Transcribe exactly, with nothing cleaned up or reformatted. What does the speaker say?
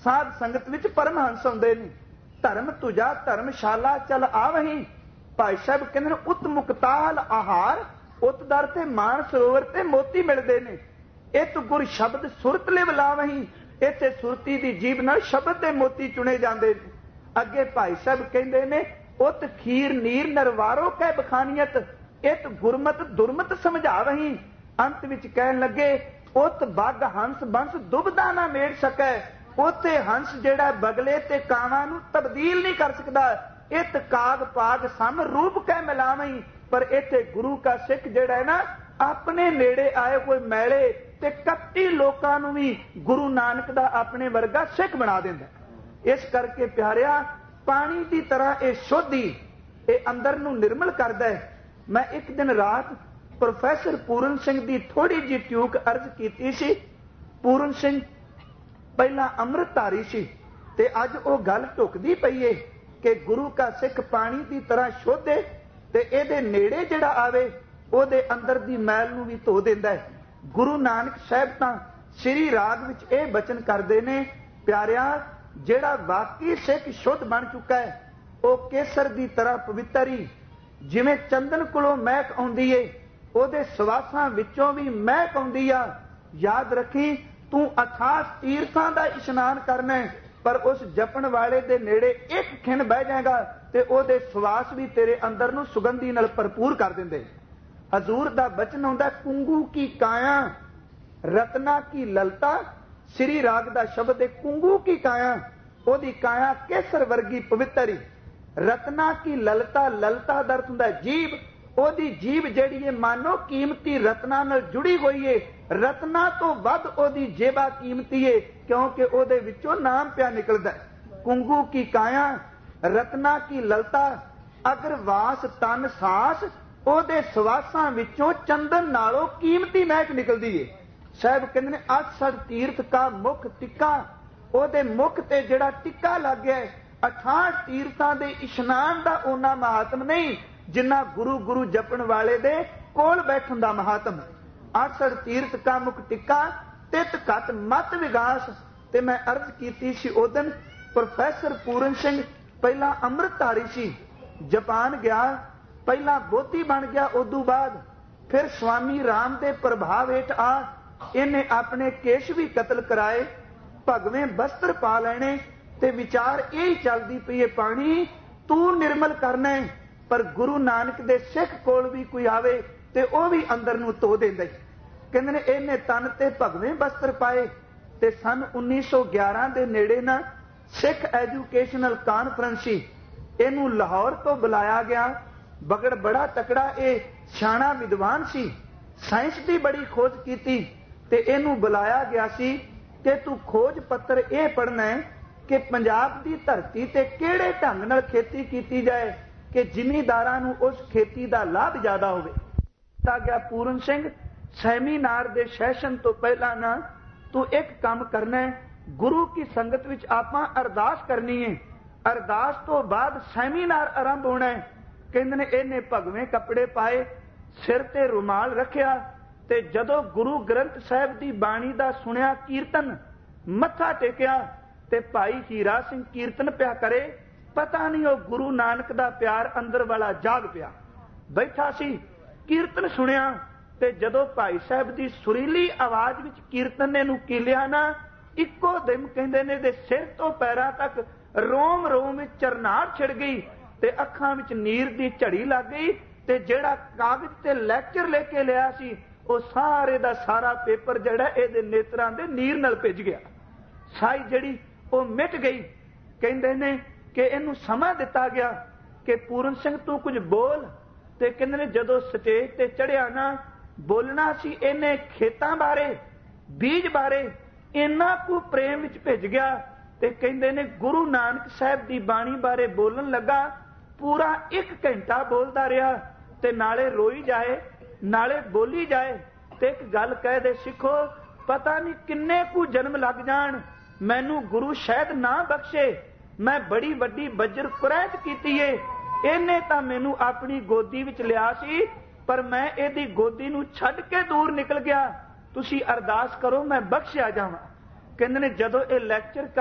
ਸਾਧ ਸੰਗਤ ਵਿੱਚ ਪਰਮਹੰਸ ਆਉਂਦੇ ਨੇ। ਧਰਮ ਤੁਜਾ ਧਰਮਸ਼ਾਲਾ ਚਲ ਆਵਹੀਂ। ਭਾਈ ਸਾਹਿਬ ਕਹਿੰਦੇ ਨੇ ਉਤ ਮੁਕਤਾਲ ਆਹਾਰ, ਉਤ ਦਰ ਤੇ ਮਾਨ ਸਰੋਵਰ ਤੇ ਮੋਤੀ ਮਿਲਦੇ ਨੇ। ਇਤ ਗੁਰ ਸ਼ਬਦ ਸੁਰਤ ਲਿਵ ਲਾਵਹੀਂ। ਇੱਥੇ ਸੁਰਤੀ ਦੀ ਜੀਭ ਨਾਲ ਸ਼ਬਦ ਦੇ ਮੋਤੀ ਚੁਣੇ ਜਾਂਦੇ ਨੇ। ਅੱਗੇ ਭਾਈ ਸਾਹਿਬ ਕਹਿੰਦੇ ਨੇ ਉਤ ਖੀਰ ਨੀਰ ਨਰਵਾਰੋ ਕਹਿ ਬਖਾਨੀਅਤ। ਇਤ ਗੁਰਮਤ ਦੁਰਮਤ ਸਮਝਾਵਹੀਂ। ਅੰਤ ਵਿੱਚ ਕਹਿਣ ਲੱਗੇ ਉਤ ਬੱਗ ਹੰਸ ਬੰਸ ਦੁਬਦਾ ਨਾ ਮੇੜ ਸਕੈ। ਉੱਥੇ ਹੰਸ ਜਿਹੜਾ ਬਗਲੇ ਤੇ ਕਾਵਾਂ ਨੂੰ ਤਬਦੀਲ ਨਹੀਂ ਕਰ ਸਕਦਾ। ਇਤ ਕਾਗ ਪਾਗ ਸਮ ਰੂਪ ਕਹਿ ਮਿਲਾਵਹੀਂ। ਪਰ ਇੱਥੇ ਗੁਰੂ ਕਾ ਸਿੱਖ ਜਿਹੜਾ ਹੈ ਨਾ ਆਪਣੇ ਨੇੜੇ ਆਏ ਕੋਈ ਮੈਲੇ ਤੇ ਕੱਤੀ ਲੋਕਾਂ ਨੂੰ ਵੀ ਗੁਰੂ ਨਾਨਕ ਦਾ ਆਪਣੇ ਵਰਗਾ ਸਿੱਖ ਬਣਾ ਦਿੰਦਾ। ਇਸ ਕਰਕੇ ਪਿਆਰਿਆ ਪਾਣੀ ਦੀ ਤਰ੍ਹਾਂ ਇਹ ਸ਼ੁੱਧੀ ਇਹ ਅੰਦਰ ਨੂੰ ਨਿਰਮਲ ਕਰਦਾ ਹੈ। ਮੈਂ ਇੱਕ ਦਿਨ ਰਾਤ ਪ੍ਰੋਫੈਸਰ ਪੂਰਨ ਸਿੰਘ ਦੀ ਥੋੜੀ ਜਿਹੀ ਟਿਊਕ ਅਰਜ਼ ਕੀਤੀ ਸੀ। ਪੂਰਨ ਸਿੰਘ ਪਹਿਲਾਂ ਅੰਮ੍ਰਿਤਧਾਰੀ ਸੀ ਤੇ ਅੱਜ ਉਹ ਗੱਲ ਢੁਕਦੀ ਪਈ ਏ ਕਿ ਗੁਰੂ ਕਾ ਸਿੱਖ ਪਾਣੀ ਦੀ ਤਰ੍ਹਾਂ ਸ਼ੁੱਧ ਏ ਤੇ ਇਹਦੇ ਨੇੜੇ ਜਿਹੜਾ ਆਵੇ ਉਹਦੇ ਅੰਦਰ ਦੀ ਮੈਲ ਨੂੰ ਵੀ ਧੋ ਦਿੰਦਾ ਹੈ। ਗੁਰੂ ਨਾਨਕ ਸਾਹਿਬ ਤਾਂ ਸ੍ਰੀ ਰਾਗ ਵਿੱਚ ਇਹ ਬਚਨ ਕਰਦੇ ਨੇ, ਪਿਆਰਿਆ ਜਿਹੜਾ ਵਾਕਈ ਸਿੱਖ ਸ਼ੁੱਧ ਬਣ ਚੁੱਕਾ ਹੈ ਉਹ ਕੇਸਰ ਦੀ ਤਰ੍ਹਾਂ ਪਵਿੱਤਰ ਹੀ, ਜਿਵੇਂ ਚੰਦਨ ਕੋਲੋਂ ਮਹਿਕ ਆਉਂਦੀ ਏ ਉਹਦੇ ਸਵਾਸਾਂ ਵਿੱਚੋਂ ਵੀ ਮਹਿਕ ਆਉਂਦੀ ਆ। ਯਾਦ ਰੱਖੀ ਤੂੰ ਅਥਾਹ ਤੀਰਥਾਂ ਦਾ ਇਸ਼ਨਾਨ ਕਰਨਾ ਪਰ ਉਸ ਜਪਣ ਵਾਲੇ ਦੇ ਨੇੜੇ ਇੱਕ ਖਿਣ ਬਹਿ ਜਾਏਗਾ ਤੇ ਉਹਦੇ ਸਵਾਸ ਵੀ ਤੇਰੇ ਅੰਦਰ ਨੂੰ ਸੁਗੰਧੀ ਨਾਲ ਭਰਪੂਰ ਕਰ ਦਿੰਦੇ। ਹਜ਼ੂਰ ਦਾ ਬਚਨ ਆਉਂਦਾ ਕੁੰਗੂ ਕੀ ਕਾਇਆ ਰਤਨਾ ਕੀ ਲਲਤਾ। ਸ੍ਰੀ ਰਾਗ ਦਾ ਸ਼ਬਦ ਹੈ ਕੁੰਗੂ ਕੀ ਕਾਇਆ, ਉਹਦੀ ਕਾਇਆ ਕੇਸਰ ਵਰਗੀ ਪਵਿੱਤਰ ਹੀ। ਰਤਨਾ ਕੀ ਲਲਤਾ, ਲਲਤਾ ਦਾ ਅਰਥ ਹੁੰਦਾ ਜੀਭ। ਉਹਦੀ ਜੀਭ ਜਿਹੜੀ ਹੈ ਮਾਨੋ ਕੀਮਤੀ ਰਤਨਾ ਨਾਲ ਜੁੜੀ ਹੋਈ ਹੈ। ਰਤਨਾ ਤੋਂ ਵੱਧ ਉਹਦੀ ਜੇਬਾ ਕੀਮਤੀ ਹੈ ਕਿਉਂਕਿ ਉਹਦੇ ਵਿੱਚੋਂ ਨਾਮ ਪਿਆ ਨਿਕਲਦਾ। ਕੁੰਗੂ ਕੀ ਕਾਇਆ ਰਤਨਾ ਕੀ ਲਲਤਾ, ਅਗਰ ਵਾਸ ਤਨ ਸਾਸ, ਉਹਦੇ ਸਵਾਸਾਂ ਵਿੱਚੋਂ ਚੰਦਨ ਨਾਲੋਂ ਕੀਮਤੀ ਮਹਿਕ ਨਿਕਲਦੀ ਹੈ। ਸਾਹਿਬ ਕਹਿੰਦੇ ਨੇ ਅਠਸਠ ਤੀਰਥ ਕਾ ਮੁੱਖ ਟਿੱਕਾ, ਉਹਦੇ ਮੁੱਖ ਤੇ ਜਿਹੜਾ ਟਿੱਕਾ ਲੱਗ ਗਿਆ ਅਠਾਹਠ ਤੀਰਥਾਂ ਦੇ ਇਸ਼ਨਾਨ ਦਾ ਉਹਨਾਂ ਮਹਾਤਮ ਨਹੀਂ ਜਿੰਨਾ ਗੁਰੂ ਗੁਰੂ ਜਪਣ ਵਾਲੇ ਦੇ ਕੋਲ ਬੈਠਣ ਦਾ ਮਹਾਤਮ। ਅਠਸਠ ਤੀਰਥ ਕਾ ਮੁੱਖ ਟਿੱਕਾ ਤਿਤ ਘਟ ਮਤ ਵਿਗਾਸ। ਤੇ ਮੈਂ ਅਰਜ਼ ਕੀਤੀ ਸੀ ਉਦਨ ਪ੍ਰੋਫੈਸਰ ਪੂਰਨ ਸਿੰਘ ਪਹਿਲਾਂ ਅੰਮ੍ਰਿਤਧਾਰੀ ਸੀ, ਜਾਪਾਨ ਗਿਆ, ਪਹਿਲਾਂ ਬੋਧੀ ਬਣ ਗਿਆ, ਉਦੋਂ ਬਾਅਦ ਫਿਰ ਸਵਾਮੀ ਰਾਮ ਦੇ ਪ੍ਰਭਾਵ ਹੇਠ ਆ ਇਹਨੇ ਆਪਣੇ ਕੇਸ਼ ਵੀ ਕਤਲ ਕਰਾਏ, ਭਗਵੇਂ ਬਸਤਰ ਪਾ ਲੈਣੇ ਤੇ ਵਿਚਾਰ ਇਹ ਚੱਲਦੀ ਪਈ ਹੈ ਪਾਣੀ ਤੂੰ ਨਿਰਮਲ ਕਰਨਾ। ਪਰ ਗੁਰੂ ਨਾਨਕ ਦੇ ਸਿੱਖ ਕੋਲ ਵੀ ਕੋਈ ਆਵੇ ਤੇ ਉਹ ਵੀ ਅੰਦਰ ਨੂੰ ਧੋ ਦਿੰਦਾ। ਕਹਿੰਦੇ ਨੇ ਇਹਨੇ ਤਨ ਤੇ ਭਗਵੇਂ ਬਸਤਰ ਪਾਏ। ਤੇ ਸਨ ਉੱਨੀ ਸੌ ਗਿਆਰਾਂ ਦੇ ਨੇੜੇ ਨਾ ਸਿੱਖ ਐਜੂਕੇਸ਼ਨਲ ਕਾਨਫਰੰਸ ਸੀ, ਇਹਨੂੰ ਲਾਹੌਰ ਤੋਂ ਬੁਲਾਇਆ ਗਿਆ। ਬਗੜ ਬੜਾ ਤਕੜਾ ਇਹ ਸਿਆਣਾ ਵਿਦਵਾਨ ਸੀ, ਸਾਇੰਸ ਦੀ ਬੜੀ ਖੋਜ ਕੀਤੀ ਤੇ ਇਹਨੂੰ ਬੁਲਾਇਆ ਗਿਆ ਸੀ ਕਿ ਤੂੰ ਖੋਜ ਪੱਤਰ ਇਹ ਪੜ੍ਹਨਾ ਹੈ ਕਿ ਪੰਜਾਬ ਦੀ ਧਰਤੀ ਤੇ ਕਿਹੜੇ ਢੰਗ ਨਾਲ ਖੇਤੀ ਕੀਤੀ ਜਾਏ ਕਿ ਜ਼ਿਮੀਂਦਾਰਾਂ ਨੂੰ ਉਸ ਖੇਤੀ ਦਾ ਲਾਭ ਜ਼ਿਆਦਾ ਹੋਵੇ। ਤਾਂ ਗਿਆ ਪੂਰਨ ਸਿੰਘ ਸੈਮੀਨਾਰ ਦੇ ਸੈਸ਼ਨ ਤੋਂ ਪਹਿਲਾਂ ਨਾ ਤੂੰ ਇੱਕ ਕੰਮ ਕਰਨਾ ਹੈ, ਗੁਰੂ ਕੀ ਸੰਗਤ ਵਿੱਚ ਆਪਾਂ ਅਰਦਾਸ ਕਰਨੀ ਹੈ, ਅਰਦਾਸ ਤੋਂ ਬਾਅਦ ਸੈਮੀਨਾਰ ਆਰੰਭ ਹੋਣਾ ਹੈ। ਕਹਿੰਦੇ ਨੇ ਇਹਨੇ ਭਗਵੇਂ ਕੱਪੜੇ ਪਾਏ, ਸਿਰ ਤੇ ਰੁਮਾਲ ਰੱਖਿਆ ਤੇ ਜਦੋਂ ਗੁਰੂ ਗ੍ਰੰਥ ਸਾਹਿਬ ਦੀ ਬਾਣੀ ਦਾ ਸੁਣਿਆ ਕੀਰਤਨ, ਮੱਥਾ ਟੇਕਿਆ ਤੇ ਭਾਈ ਹੀਰਾ ਸਿੰਘ ਕੀਰਤਨ ਪਿਆ ਕਰੇ। ਪਤਾ ਨਹੀਂ ਉਹ ਗੁਰੂ ਨਾਨਕ ਦਾ ਪਿਆਰ ਅੰਦਰ ਵਾਲਾ ਜਾਗ ਪਿਆ, ਬੈਠਾ ਸੀ ਕੀਰਤਨ ਸੁਣਿਆ ਤੇ ਜਦੋਂ ਭਾਈ ਸਾਹਿਬ ਦੀ ਸੁਰੀਲੀ ਆਵਾਜ਼ ਵਿੱਚ ਕੀਰਤਨ ਨੇ ਨੂੰ ਕੀਲਿਆ ਨਾ, ਇੱਕੋ ਦਿਨ ਕਹਿੰਦੇ ਨੇ ਦੇ ਸਿਰ ਤੋਂ ਪੈਰਾਂ ਤੱਕ ਰੋਮ ਰੋਮ ਵਿੱਚ ਚਰਨਾਹਟ ਛਿੜ ਗਈ ਤੇ ਅੱਖਾਂ ਵਿੱਚ ਨੀਰ ਦੀ ਝੜੀ ਲੱਗ ਗਈ ਤੇ ਜਿਹੜਾ ਕਾਗਜ਼ ਤੇ ਲੈਕਚਰ ਲੈ ਕੇ ਲਿਆ ਸੀ ਉਹ ਸਾਰੇ ਦਾ ਸਾਰਾ ਪੇਪਰ ਜਿਹੜਾ ਇਹਦੇ ਨੇਤਰਾਂ ਦੇ ਨੀਰ ਨਾਲ ਭਿੱਜ ਗਿਆ। ਸਾਈ ਜਿਹੜੀ ਉਹ ਮਿਟ ਗਈ। ਕਹਿੰਦੇ ਨੇ ਕਿ ਇਹਨੂੰ ਸਮਾਂ ਦਿੱਤਾ ਗਿਆ ਕਿ ਪੂਰਨ ਸਿੰਘ ਤੂੰ ਕੁਝ ਬੋਲ। ਤੇ ਕਹਿੰਦੇ ਨੇ ਜਦੋਂ ਸਟੇਜ ਤੇ ਚੜਿਆ ਨਾ, ਬੋਲਣਾ ਸੀ ਇਹਨੇ ਖੇਤਾਂ ਬਾਰੇ, ਬੀਜ ਬਾਰੇ, ਇੰਨਾ ਕੁ ਪ੍ਰੇਮ ਵਿੱਚ ਭਿੱਜ ਗਿਆ ਤੇ ਕਹਿੰਦੇ ਨੇ ਗੁਰੂ ਨਾਨਕ ਸਾਹਿਬ ਦੀ ਬਾਣੀ ਬਾਰੇ ਬੋਲਣ ਲੱਗਾ। ਪੂਰਾ ਇੱਕ ਘੰਟਾ ਬੋਲਦਾ ਰਿਹਾ ਤੇ ਨਾਲੇ ਰੋਈ ਜਾਏ ਨਾਲੇ ਬੋਲੀ ਜਾਏ ਤੇ ਇੱਕ ਗੱਲ ਕਹਿ ਦੇ, ਸਿੱਖੋ ਪਤਾ ਨਹੀਂ ਕਿੰਨੇ ਕੁ ਜਨਮ ਲੱਗ ਜਾਣ ਮੈਨੂੰ ਗੁਰੂ ਸ਼ਾਇਦ ਨਾ ਬਖਸ਼ੇ, ਮੈਂ ਬੜੀ ਵੱਡੀ ਬੱਜਰ ਕੁਰੈਤ ਕੀਤੀ ਏ। ਇਹਨੇ ਤਾਂ ਮੈਨੂੰ ਆਪਣੀ ਗੋਦੀ ਵਿੱਚ ਲਿਆ ਸੀ ਪਰ ਮੈਂ ਇਹਦੀ ਗੋਦੀ ਨੂੰ ਛੱਡ ਕੇ ਦੂਰ ਨਿਕਲ ਗਿਆ। ਤੁਸੀਂ ਅਰਦਾਸ ਕਰੋ ਮੈਂ ਬਖਸ਼ਿਆ ਜਾਵਾਂ। ਕਹਿੰਦੇ ਨੇ ਜਦੋਂ ਇਹ ਲੈਕਚਰ